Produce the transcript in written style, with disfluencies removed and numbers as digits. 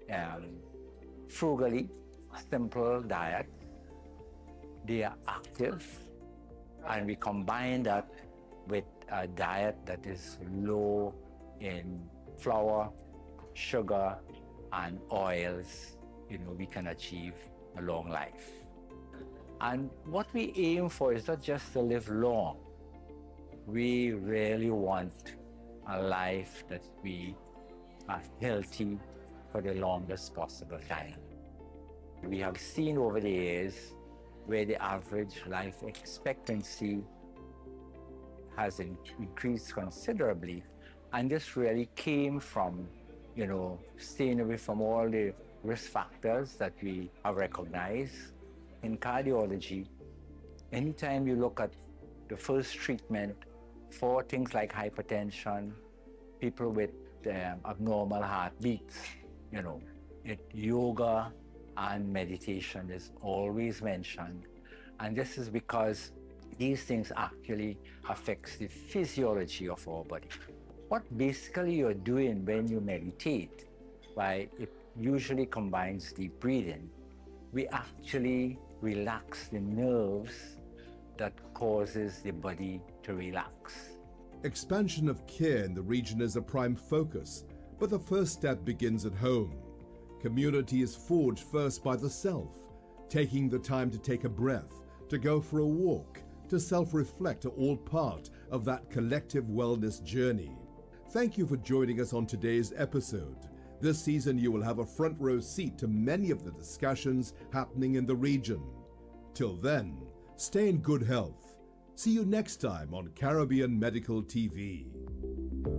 frugally, simple diet. They are active, and we combine that with a diet that is low in flour, sugar, and oils. We can achieve a long life. And what we aim for is not just to live long. We really want a life that we are healthy for the longest possible time. We have seen over the years where the average life expectancy has increased considerably. And this really came from, staying away from all the risk factors that we have recognized. In cardiology, anytime you look at the first treatment for things like hypertension, people with abnormal heartbeats, yoga and meditation is always mentioned. And this is because these things actually affects the physiology of our body. What basically you're doing when you meditate, why it usually combines deep breathing, we actually relax the nerves that causes the body to relax. Expansion of care in the region is a prime focus, but the first step begins at home. Community is forged first by the self. Taking the time to take a breath, to go for a walk, to self-reflect are all part of that collective wellness journey. Thank you for joining us on today's episode. This season you will have a front row seat to many of the discussions happening in the region. Till then, stay in good health. See you next time on Caribbean Medical TV.